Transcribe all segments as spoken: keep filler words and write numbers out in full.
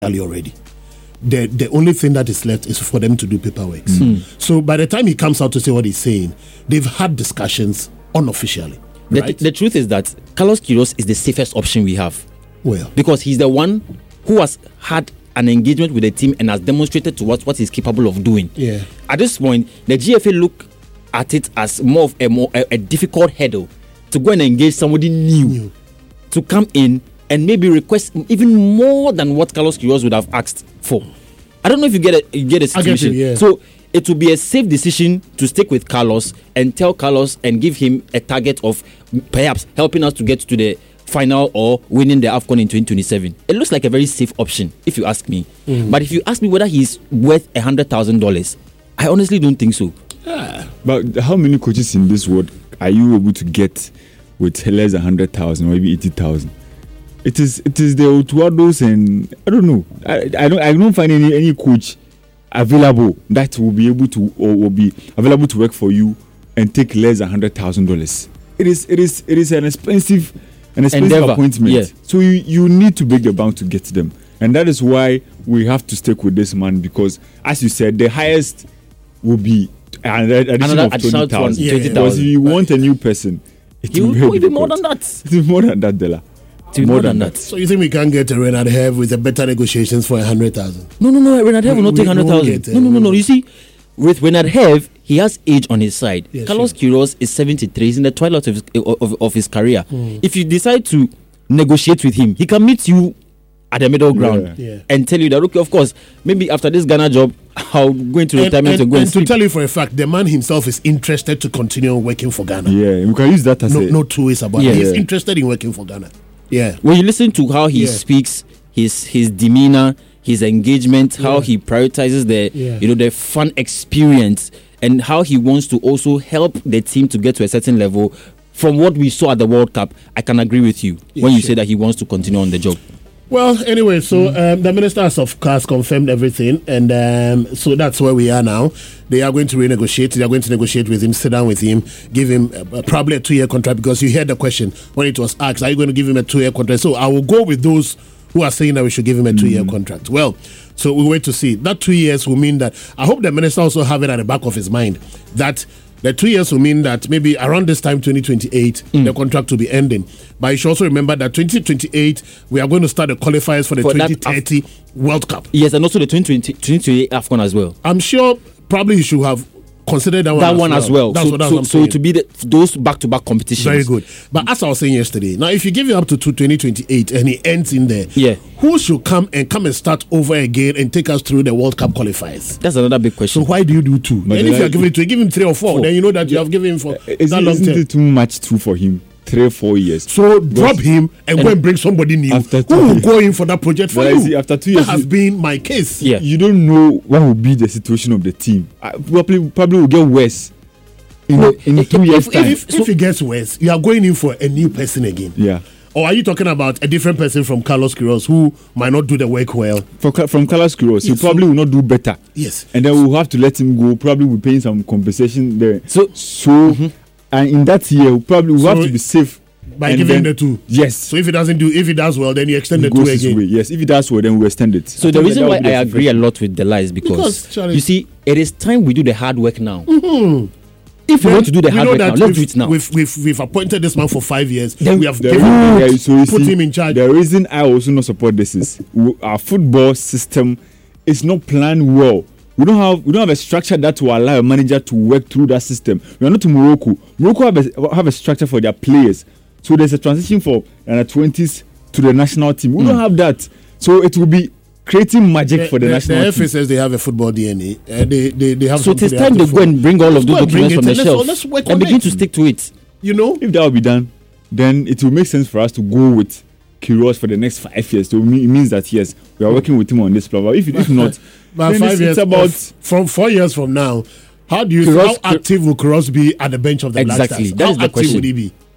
already. The the only thing that is left is for them to do paperwork. Mm. So by the time he comes out to say what he's saying, they've had discussions unofficially. The, right? the truth is that Carlos Queiroz is the safest option we have. Well, because he's the one who has had an engagement with the team and has demonstrated to us what he's capable of doing. Yeah. At this point, the G F A look at it as more of a more a, a difficult hurdle to go and engage somebody new, new to come in and maybe request even more than what Carlos Queiroz would have asked for. I don't know if you get a, you get a situation. Get it, yeah. So it will be a safe decision to stick with Carlos and tell Carlos and give him a target of perhaps helping us to get to the final or winning the AFCON in twenty twenty-seven. It looks like a very safe option, if you ask me. Mm. But if you ask me whether he's worth one hundred thousand dollars, I honestly don't think so. Yeah. But how many coaches in this world are you able to get with less than one hundred thousand or maybe eighty thousand? It is it is the Otuados and I don't know. I, I don't I don't find any any coach available that will be able to or will be available to work for you and take less than one hundred thousand dollars. It is it is it is an expensive an expensive Endeavor. appointment. Yeah. So you, you need to break the bank to get them. And that is why we have to stick with this man because as you said, the highest will be an addition Another of additional twenty thousand. yeah, yeah. Because if you want a new person, it you will will be more than that. It is more than that, Dela. More, more than, than that. So you think we can't get a Renard Hev with a better negotiations for a hundred thousand? No, no, no. Renard Hev will not take hundred thousand. No, no, no, no. You see, with Renard Hev, he has age on his side. Yeah, Carlos sure. Queiroz is seventy-three. He's in the twilight of his, of, of his career. Mm. If you decide to negotiate with him, he can meet you at the middle ground yeah. Yeah. and tell you that okay, of course, maybe after this Ghana job, I'll go into and, retirement and, and go and, and to tell you for a fact, the man himself is interested to continue working for Ghana. Yeah, we can use that as no, a no two ways about yeah. it. He's yeah. interested in working for Ghana. Yeah. When you listen to how he yeah. speaks, his his demeanor, his engagement, how yeah. he prioritizes the yeah. you know the fun experience, and how he wants to also help the team to get to a certain level. From what we saw at the World Cup, I can agree with you yeah, when you sure. say that he wants to continue on the job. Well, anyway, so mm. um, the minister has of course confirmed everything, and um, so that's where we are now. They are going to renegotiate. They are going to negotiate with him, sit down with him, give him uh, probably a two-year contract, because you heard the question when it was asked, are you going to give him a two-year contract? So I will go with those who are saying that we should give him a two-year mm. contract. Well, so we'll wait to see. That two years will mean that, I hope the minister also have it at the back of his mind, that the two years will mean that maybe around this time, twenty twenty-eight, mm. the contract will be ending. But you should also remember that twenty twenty-eight, we are going to start the qualifiers for the for twenty thirty Af- World Cup. Yes, and also the twenty twenty-eight AFCON as well. I'm sure probably you should have considered that one, that as, one well. as well. That's so what, that's so, what I'm so to be the, those back-to-back competitions. Very good. But as I was saying yesterday, now if you give it up to twenty twenty-eight and he ends in there, yeah. who should come and come and start over again and take us through the World Cup qualifiers? That's another big question. So why do you do two? But and if you are giving it to give him three or four, four, then you know that you have given him for is that it, long isn't term. It too much too for him? Three or four years. So drop him and, and go and bring somebody new who will go in for that project for you. See, after two years, that has been my case. Yeah. You don't know what will be the situation of the team. I probably probably will get worse in, well, in if, two if, years' if, time. If, if, if it gets worse, you are going in for a new person again. Yeah. Or are you talking about a different person from Carlos Queiroz who might not do the work well? For, from Carlos Queiroz, yes, he probably so, will not do better. Yes. And then we'll have to let him go. Probably we're paying some compensation there. So, so mm-hmm. and in that year, we'll probably we'll so have to be safe. By giving him the two. Yes. So if he doesn't do, if he does well, then you extend he the two again. Way. Yes. If he does well, then we extend it. So I the reason why I agree a lot with Dela is because, because you see, it is time we do the hard work now. Mm-hmm. If we want to do the hard work now, let's do it now. We've, we've, we've appointed this man for five years. Then we have the given yeah, him, so put see, him in charge. The reason I also not support this is our football system is not planned well. We don't have we don't have a structure that will allow a manager to work through that system. We are not in Morocco. Morocco have a, have a structure for their players. So there's a transition for the twenties to the national team. We mm. don't have that. So it will be creating magic the, for the, the national the team. F A says they have a football D N A. Uh, they, they, they have so it is they time to, to go and bring all let's of those documents from the let's, shelf let's work and on begin it. to stick to it. You know? If that will be done, then it will make sense for us to go with Queiroz for the next five years. So it means that, yes, we are working with him on this plan. But if, if not, but then five it's, years it's about... From four years from now, how do you Queiroz, how active will Queiroz be at the bench of the exactly. Black Stars? That how is the active question. would he be?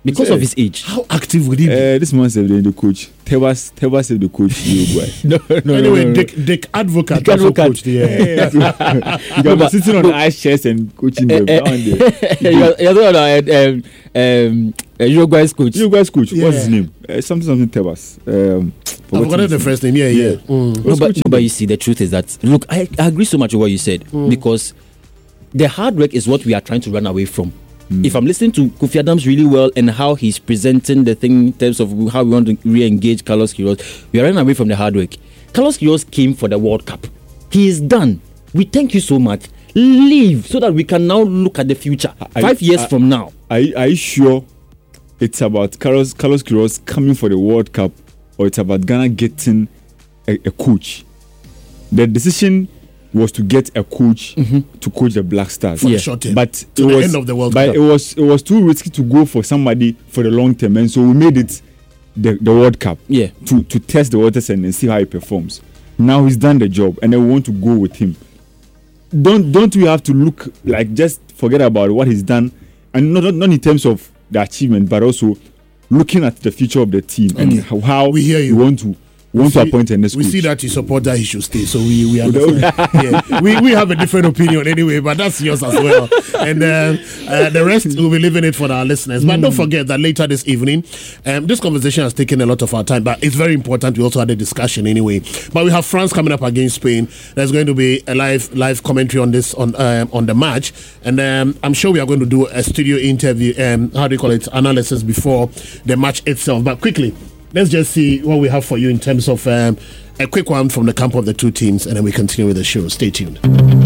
because Yeah. of his age. How active would he be? Uh, this man said the coach. Tebas, Tebas said the coach. Uruguay. no, no, anyway, no, no. Dick, Dick Advocate Dick also Advocate. coached, yeah. You can be sitting on ice chairs and coaching them. That one there. you're, you're the one, uh, um, um, uh, Uruguay's coach. Uruguay's coach. Yeah. What's his name? Uh, something something Tebas. Um, I forgot the first name. Yeah, yeah. Yeah. Mm. No, What's but, coaching but them? you see, the truth is that, look, I, I agree so much with what you said because the hard work is what we are trying to run away from. Mm. If I'm listening to Kofi Adams really well and how he's presenting the thing in terms of how we want to re-engage Carlos Queiroz, we are running away from the hard work. Carlos Queiroz came for the World Cup. He is done. We thank you so much. Leave so that we can now look at the future. I- Five years I- from now. Are you, are you sure it's about Carlos Carlos Queiroz coming for the World Cup, or it's about Ghana getting a, a coach? The decision was to get a coach Mm-hmm. to coach the Black Stars. For the short term. But To it the was end of the World but Cup. it was it was too risky to go for somebody for the long term, and so we made it the, the World Cup. Yeah. To to test the waters and, and see how he performs. Now he's done the job, and then we want to go with him. Don't don't we have to look like just forget about what he's done, and not not, not in terms of the achievement, but also looking at the future of the team and how, how We hear you. we want to we want to See- appoint a next we coach. see that you support that he should stay, so we we understand. yeah. we, we have a different opinion anyway, but that's yours as well. And uh, uh, the rest we'll be leaving it for our listeners. But don't forget that later this evening, um, this conversation has taken a lot of our time, but it's very important. We also had a discussion anyway. But we have France coming up against Spain. There's going to be a live live commentary on this on um, on the match, and um, I'm sure we are going to do a studio interview. Um, how do you call it? Analysis before the match itself. But quickly, let's just see what we have for you in terms of um, a quick one from the camp of the two teams, and then we continue with the show. Stay tuned.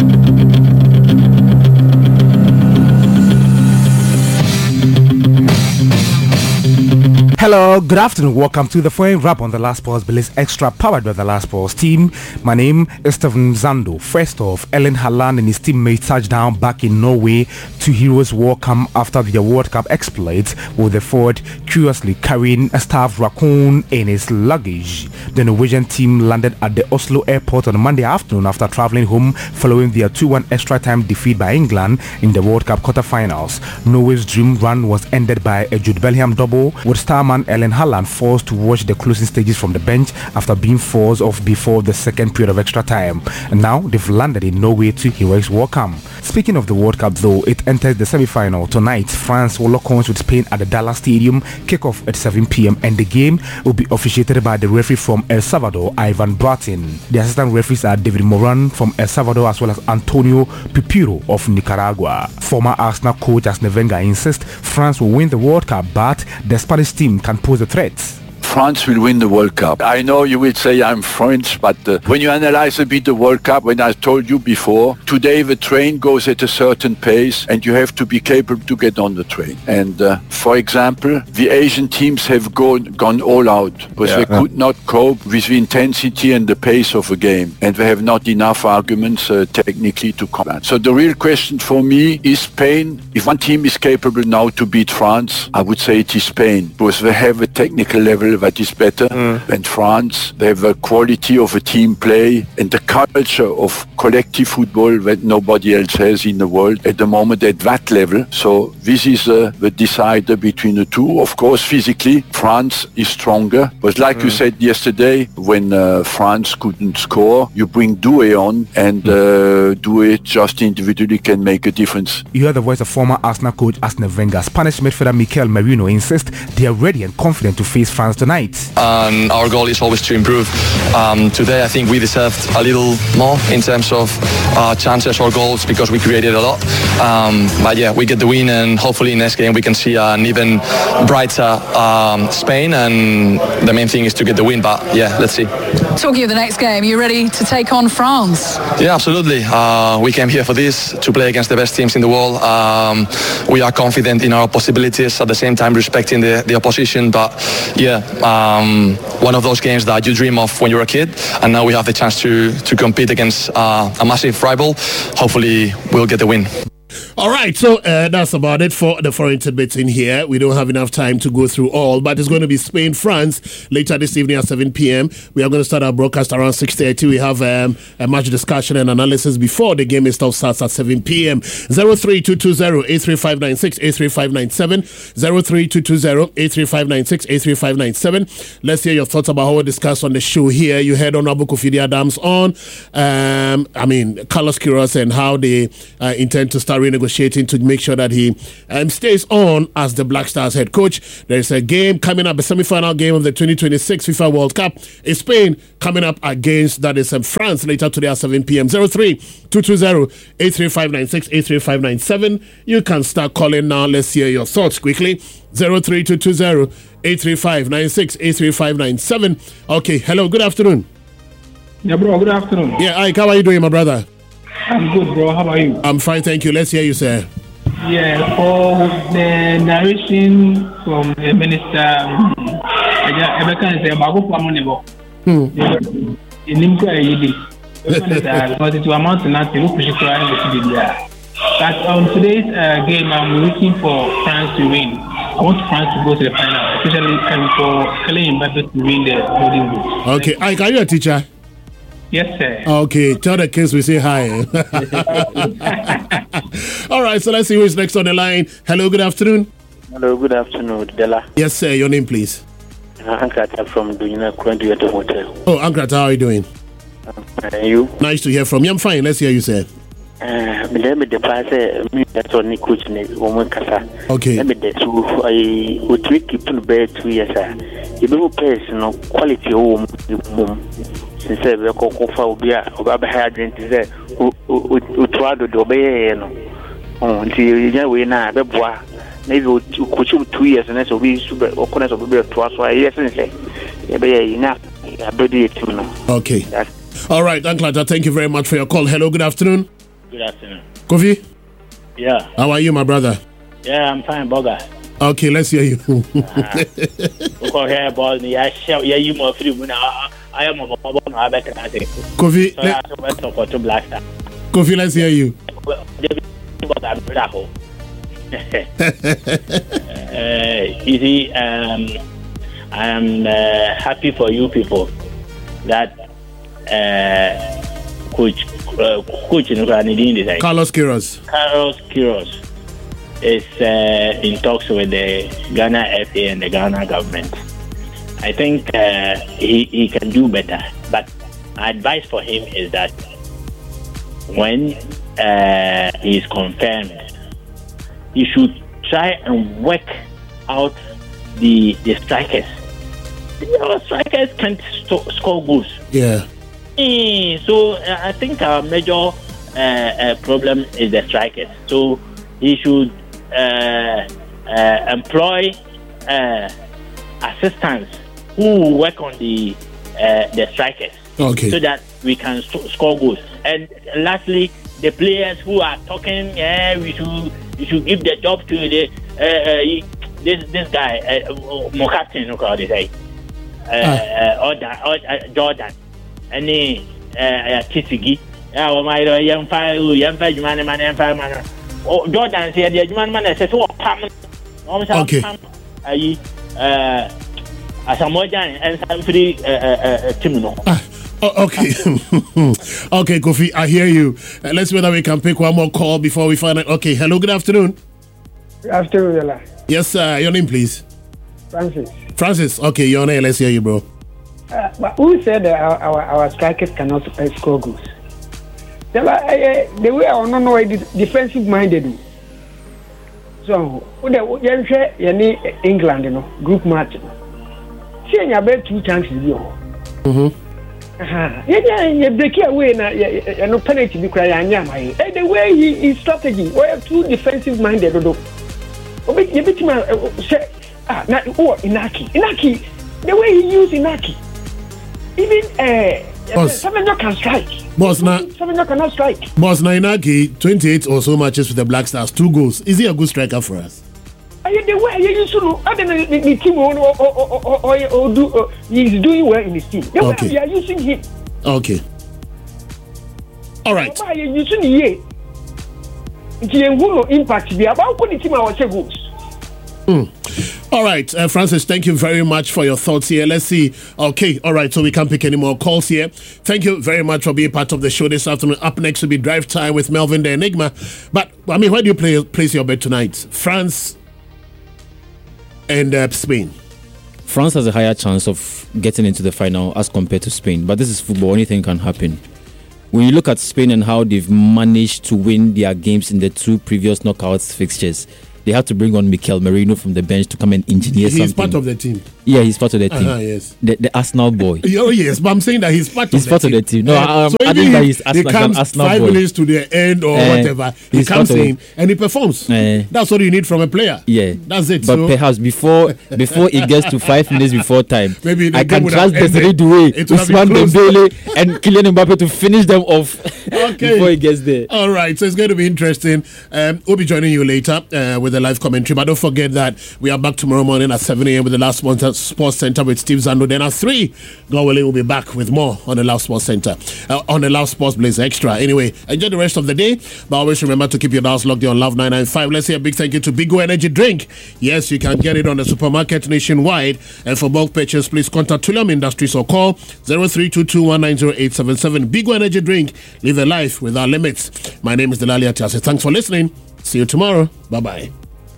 Hello, good afternoon. Welcome to the Foreign Wrap on the Last Pause Bliss Extra, powered by the Last Pause team. My name is Stephen Zando. First off, Erling Haaland and his teammates touched down back in Norway to heroes welcome after the World Cup exploits, with the forward curiously carrying a stuffed raccoon in his luggage. The Norwegian team landed at the Oslo airport on Monday afternoon after traveling home following their two one extra time defeat by England in the World Cup quarterfinals. Norway's dream run was ended by a Jude Bellingham double, with starman Erling Haaland forced to watch the closing stages from the bench after being forced off before the second period of extra time. And now they've landed in Norway to heroics welcome. Speaking of the World Cup though, it enters the semi-final tonight. France will lock horns with Spain at the Dallas Stadium, kick-off at seven p.m. and the game will be officiated by the referee from El Salvador, Ivan Barton. The assistant referees are David Moran from El Salvador as well as Antonio Pipiro of Nicaragua. Former Arsenal coach Arsene Wenger insists France will win the World Cup, but the Spanish team can pose a threat. France will win the World Cup. I know you will say I'm French, but uh, when you analyze a bit the World Cup, when I told you before, today the train goes at a certain pace and you have to be capable to get on the train. And uh, for example, the Asian teams have gone, gone all out because Yeah. they could not cope with the intensity and the pace of a game. And they have not enough arguments uh, technically to combat. So the real question for me is Spain. If one team is capable now to beat France, I would say it is Spain because they have a technical level that is better than France. They have a quality of a team play and the culture of collective football that nobody else has in the world at the moment at that level. So this is uh, the decider between the two. Of course, physically, France is stronger. But like you said yesterday, when uh, France couldn't score, you bring Doué on, and uh, Doué just individually can make a difference. You heard the voice of former Arsenal coach Arsene Wenger. Spanish midfielder Mikel Merino insists they are ready and confident to face France tonight. And our goal is always to improve. Um, today I think we deserved a little more in terms of uh, chances or goals because we created a lot. Um, but yeah, we get the win and hopefully next game we can see an even brighter um, Spain, and the main thing is to get the win. But yeah, let's see. Talking of the next game, are you ready to take on France? Yeah, absolutely. Uh, we came here for this, to play against the best teams in the world. Um, we are confident in our possibilities, at the same time respecting the, the opposition. But yeah, um, one of those games that you dream of when you're a kid, and now we have the chance to, to compete against uh, a massive rival. Hopefully we'll get the win. All right, so uh, that's about it for the foreign tidbits in here. We don't have enough time to go through all, but it's going to be Spain, France later this evening at seven p.m. We are going to start our broadcast around six thirty. We have um, a match discussion and analysis before the game itself starts at seven p.m. zero three two two zero eight three five nine six eight three five nine seven zero three two two zero eight three five nine six eight three five nine seven. Let's hear your thoughts about how we discussed on the show here. You heard Honorable Kofi Adams on, um, I mean, Carlos Queiroz and how they uh, intend to start renegotiating to make sure that he um, stays on as the Black Stars head coach. There's a game coming up, a semi-final game of the twenty twenty-six FIFA World Cup. It's Spain coming up against, that is um, France later today at seven p.m. zero three two two zero eight three five nine six eight three five nine seven. You can start calling now. Let's hear your thoughts quickly. zero three two two zero eight three five nine six eight three five nine seven. Okay, hello, good afternoon. Yeah, bro, good afternoon. Yeah, Ike, how are you doing, my brother? I'm good, bro. How about you? I'm fine, thank you. Let's hear you, sir. Yeah, for the narration from the minister, I can say about Pamonebo. In Nimka, because it will amount to nothing. But on today's uh, game, I'm looking for France to win. I want France to go to the final, especially um, for Kylian Mbappe to win the Golden Boot. Okay, Ike, are you a teacher? Yes, sir. Okay, tell the kids we say hi. All right, so let's see who is next on the line. Hello, good afternoon. Hello, good afternoon, Della. Yes, sir. Your name, please. Uh, Ankrata from Duina Kwendu at the hotel. Oh, Ankrata, how are you doing? Uh, and you? Nice to hear from you. I'm fine. Let's hear you, sir. Uh, let me the me that's on coach woman kasa. Okay. Let me the two I would make keep on bed two years. You do personal quality home since I will go for beer or higher drink is there who try to obey no until you we now beboa maybe coach two years and so we super or connect of beer to us why yes and say enough ability to know. Okay. All right, Anklata, thank you very much for your call. Hello, good afternoon. Good afternoon. Kofi? Yeah. How are you, my brother? Yeah, I'm fine, Boga. Okay, let's hear you. Okay, ball me. I shall yeah, you more free when I am a mobile. I better not say. Kofi, so I have to support to Black Star. Kofi, let's hear you. Well, I'm bravo. You see, um, I am uh, happy for you people that uh, coach. Uh, coach in Ukraine, Carlos Queiroz. Carlos Queiroz is uh, in talks with the Ghana F A and the Ghana government. I think uh, he, he can do better. But my advice for him is that when uh, he is confirmed, he should try and work out the the strikers. Our strikers can't st- score goals. Yeah. So uh, I think our major uh, uh, problem is the strikers. So he should uh, uh, employ uh, assistants who will work on the uh, the strikers, okay, so that we can st- score goals. And lastly, the players who are talking, yeah, we should we should give the job to the uh, uh, this this guy, uh, my captain, how they say, uh, uh, Jordan, uh, Jordan. Any uh Kisigi. Yeah, oh my young fire, young fire man, man, and fire man. Oh, Jordan said the man man says, oh, okay. I uh as a more and some free uh Timino. Oh, okay. Okay, Kofi, I hear you. Uh, let's see whether we can pick one more call before we find out. Okay, hello, good afternoon. Good afternoon, yes, sir. Uh, your name, please. Francis. Francis, okay, your name, let's hear you, bro. Uh, but who said that our, our, our strikers cannot uh, score goals? The, uh, the way I don't know is defensive minded. So, you share England, you know, group match. See, you have two chances. Mm-hmm. Uh-huh. Yeah, you break away now. You know, penalty be crying. Yeah, the way he his strategy, we have two defensive minded. You bet me, say, ah, now, oh, Inaki, Inaki, the way he used Inaki. Even uh, Semenyo can strike. Boss, na Semenyo cannot strike. Boss, na Inaki, twenty-eight or so matches with the Black Stars, two goals. Is he a good striker for us? I the way you used to, I don't know the team or or or or or do. He's doing well in his team. The way we are using him. Okay. All right. Why are you using him? nti yenhu no impact bi about the team our goals. Mm. All right, uh, Francis, thank you very much for your thoughts here. Let's see. Okay, all right, so we can't pick any more calls here. Thank you very much for being part of the show this afternoon. Up next will be Drive Time with Melvin the Enigma. But, I mean, where do you play, place your bet tonight? France and uh, Spain. France has a higher chance of getting into the final as compared to Spain. But this is football. Anything can happen. When you look at Spain and how they've managed to win their games in the two previous knockouts fixtures, they had to bring on Mikel Merino from the bench to come and engineer he's something. He's part of the team. Yeah, he's part of the team. Uh-huh, yes. The, the Arsenal boy. Oh, yes, but I'm saying that he's part he's of part the team. He's part of the team. No, uh, I'm so adding that he's he comes Arsenal five boy. minutes to the end or uh, whatever. He comes in and he performs. Uh, That's what you need from a player. Yeah. That's it. But so. perhaps before before it gets to five minutes before time, maybe I can trust Desiree Doué, Ousmane Dembele, and Kylian Mbappe to finish them off okay. before it gets there. All right, so it's going to be interesting. Um, we'll be joining you later uh, with the live commentary, but don't forget that we are back tomorrow morning at seven a.m. with the Last Sports Center with Steve Zando. Then at three, Gawale will be back with more on the Last Sports Center, uh, on the Last Sports Blaze Extra. Anyway, enjoy the rest of the day, but always remember to keep your dials locked on Love nine nine five. Let's say a big thank you to Bigo Energy Drink. Yes, you can get it on the supermarket nationwide, and for bulk purchase, please contact Tullium Industries or call zero three two two one nine zero eight seven seven. Bigo Energy Drink, live a life without limits. My name is Delali Atiase. Thanks for listening. See you tomorrow. Bye-bye.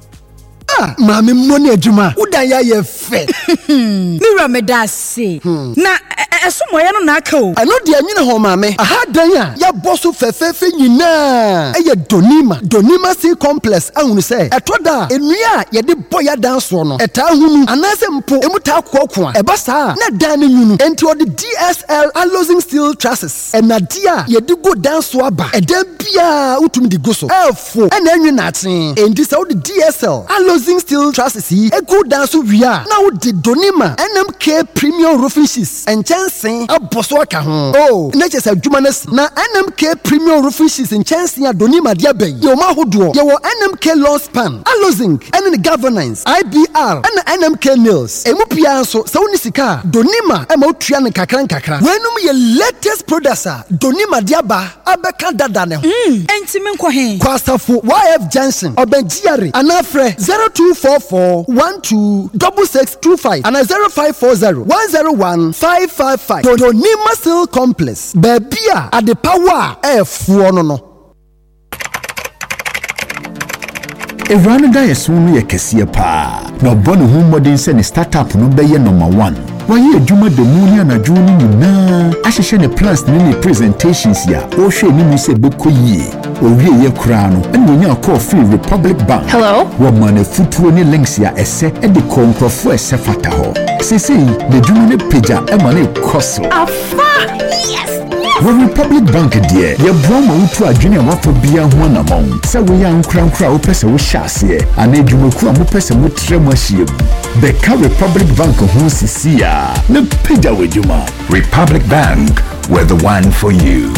Ah, mami money adwuma. Udan ya ye fe. Mira me da se. Na esomo ye no na aka o. Ano de anwene ho mami. Aha dan ya ya boso fefefe nyina. Eye Donima. Donima C complex ahunu se. Etoda enua ye de boya dan so no. Eta hunu anase mpo emuta akoko a. Eba sa na dan ne nyunu. Enti odi D S L alloying steel trusses. Enadia ye de go dan so aba. Eda bia utumi di go so. Efo ena anwene aten. Enti se odi D S L alloying steel trusses yi egu dan so wia. Na odi Donima N M K premium roofing sheets and chancing aboso aka ho. Oh, na chese adwuma na na N M K premium roofing sheets and chancing a Donima dia ben. Yo ma hodo. Yo N M K lawn span, Allozing, and the governance, I B R, and N M K nails. Emu pia so so ni sika. Donima e mo tua ne kakran kakra. Wenum ye latest producer. Donima dia ba abeka dada ne ho. Mm, enti me nkɔ he. Kwasafo Y F Johnson, Obenjiare, anafre zero two four four one two six six two five and zero five four zero one zero one five five five. Donima Steel Complex. Bebia at the power F one no. Everano da yeso no ye kese pa. Na obono hu modern se ne startup no be ye number one. Waye adwuma de mu ni anadwo ni nyina. Ahehye ne plans ni ne presentations ya. O hwe ni mu se bekoyie. Owie ye kura no. Ene onya call free Republic Bank. Hello. Wo mane futuo ni links ya ese e de konkrofo ese fata ho. Sisi de dwuma ne pagya e mane koso. Afa. Yes. Wo Republic Bank die ye broma utu adwene wafo bia ho anamon. Se wo ya nkran kra wo pese wo hyase. Ana dwumaku a mo pese mo tremu ahiem. Beka Republic Bank ho sisi ya. Ne pagya wejuma. Republic Bank, we're the one for you.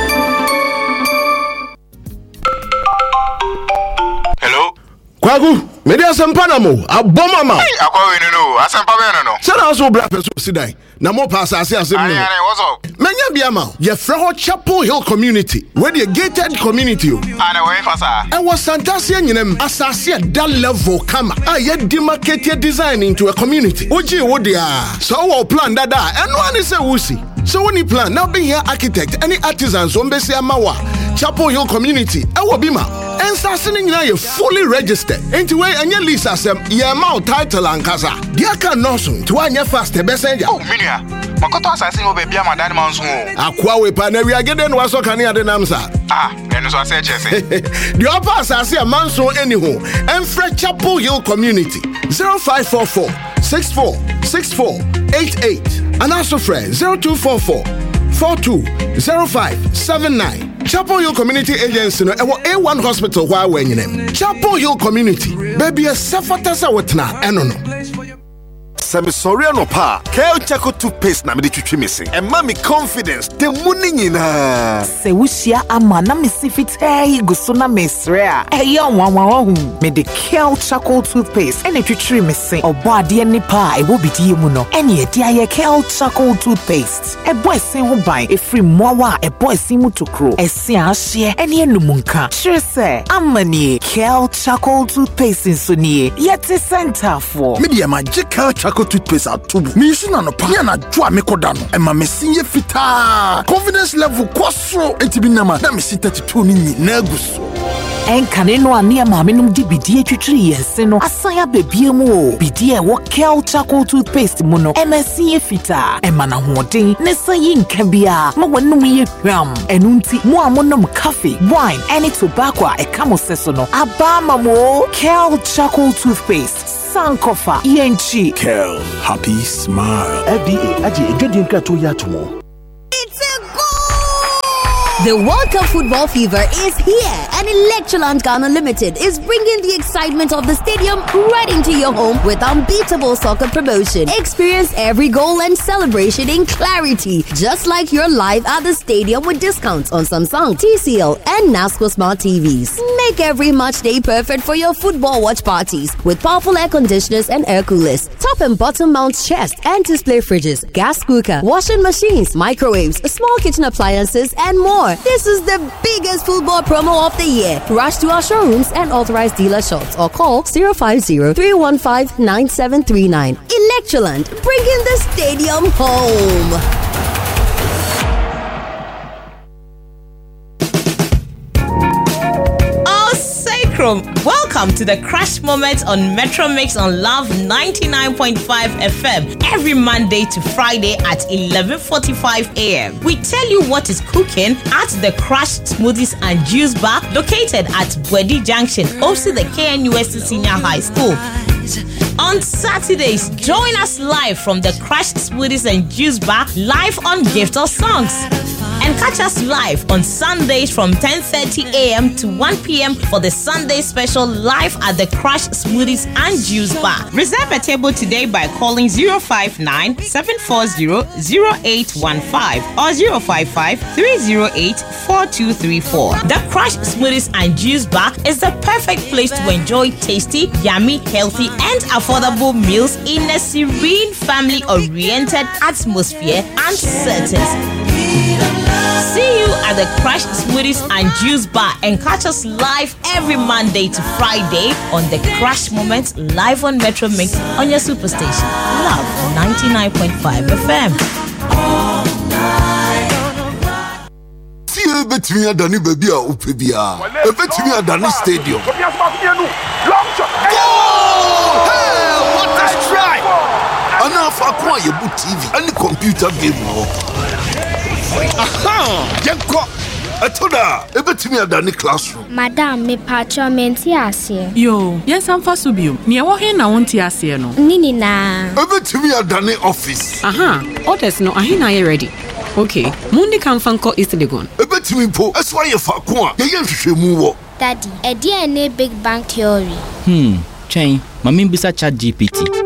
Hello? Kwagu, media sempana mo, aboma ma. Hey, akwa we no, asempa be no no. Say na so bra peso sidai. Na mo pass ase ase me. Aye, what's up? Menya bia ma. Ye fra ho Chapel Hill community. Where the gated community o. Ana we fasa. E was Santasia nyinem asase that level kama. Ah, ye demarcated design into a community. Oji wo dia. So wo plan dada. Eno ani se wusi. So when you plan, now be here architect, any artisans on Bessia Mawa, Chapel Hill community, Ewa Bima, and Sassing now you fully registered. Into way and your lease as a Yamau title and Casa. Diaka Nosun, to one year fast, the best. Oh, Minia, Makoto assassin will be Biama Danman's home. Aquawe Paneria again was so can you the Namsa? Ah, then so I said, the upper assassin a man so anyhow, and Fred Chapel Hill community zero five four four six four six four eight eight. And also friend zero two four four four two zero five seven nine. Chapel Hill Community Agency no A one Hospital where we name. Chapel Hill Community. Baby a safatasa wetna eno no. Semi sorry no pa. Kel Chaco toothpaste na me de twitwi me se. And mommy confidence. The money nyina. Se wushia ama na me si fitai guso na mesre a. Eya wanwa hu. Me de Kel Chaco toothpaste ene twitwi me se. Obo ade ni pa e wo bidie mu no. Ene e dia ye Kel Chaco toothpaste. E boy sen ho ban e free mowa e boy sin mu tokro. E se ahye ene enumunka. Sure say amani Kel Chaco toothpaste so nie. Yet center for. Media magic Kel Chaco toothpaste atubu. Me use na no pa na dwa me koda no. E ma me sinye fita. Confidence level kwaso entibi na ma na me si thirty-two ni nyina guso. Enkane no ania ma menum di bidie twitwiri yense no asaya bebie mu o. Bidie wo Kel Chaco toothpaste mu no. E ma sinye fita. E ma na hoden ne sayi nka bia. Ma wanum ye hwam. Enu nti mo amonom coffee, wine, any tobacco e kamo seso no. Aba ma mo Kel Chaco toothpaste. Sankofa yenchi. Kel, happy smile. F D A aje edwedi nka to ya to mo. The World Cup football fever is here, and Electroland Ghana Limited is bringing the excitement of the stadium right into your home with unbeatable soccer promotion. Experience every goal and celebration in clarity, just like you're live at the stadium with discounts on Samsung, T C L, and NASCO Smart T Vs. Make every match day perfect for your football watch parties with powerful air conditioners and air coolers, top and bottom mount chest and display fridges, gas cooker, washing machines, microwaves, small kitchen appliances, and more. This is the biggest football promo of the year. Rush to our showrooms and authorized dealer shops or call zero five zero, three one five, nine seven three nine. Electroland, bringing the stadium home. Welcome to the Crash Moment on Metro Mix on Love ninety-nine point five F M every Monday to Friday at eleven forty-five a.m. We tell you what is cooking at the Crash Smoothies and Juice Bar located at Bwedi Junction, opposite the K N U S T Senior High School. On Saturdays, join us live from the Crash Smoothies and Juice Bar live on Gift of Songs. And catch us live on Sundays from ten thirty a.m. to one p.m. for the Sunday special live at the Crash Smoothies and Juice Bar. Reserve a table today by calling zero five nine, seven four zero, zero eight one five or zero five five, three zero eight, four two three four. The Crash Smoothies and Juice Bar is the perfect place to enjoy tasty, yummy, healthy, and affordable meals in a serene, family-oriented atmosphere and settings. See you at the Crash Smoothies and Juice Bar and catch us live every Monday to Friday on the Crash Moment live on Metro Mix on your superstation. Love ninety-nine point five F M. See you between a Danny baby or Upibia. A between a Danny stadium. Hey, what a strike! Enough acquire your T V and the computer game. Aha! Yanko! Atoda! Ebetimi adani classroom. Madam, me pacho menti ase. Yo, yes, I'm for Subium. Near walking, I want to ase no. Nini na. Ebetimi adani office. Aha! Orders no, ahina ye ready. Okay, Mundi can fanko is the gun. Ebetimi po, that's why you fakwa. Ye yen hwehwemu wo. Daddy, e dia ne big bang theory. Hmm, chain. Mami bisa chat G P T.